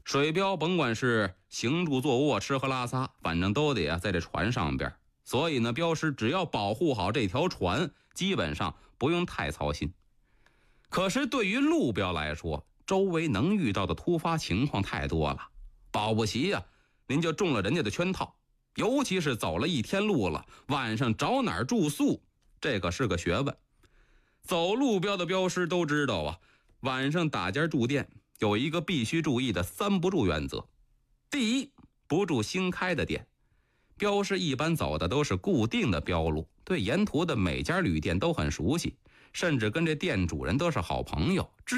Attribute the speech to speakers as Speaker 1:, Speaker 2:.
Speaker 1: 水标甭管是行住坐卧吃喝拉撒，反正都得在这船上边，所以呢标识只要保护好这条船，基本上不用太操心。可是对于路标来说，周围能遇到的突发情况太多了，保不齐您就中了人家的圈套。尤其是走了一天路了，晚上找哪儿住宿，这个是个学问。走路标的标识都知道晚上打尖住店有一个必须注意的3不住原则。第一，不住新开的店。标识一般走的都是固定的标路，对沿途的每家旅店都很熟悉，甚至跟这店主人都是好朋友，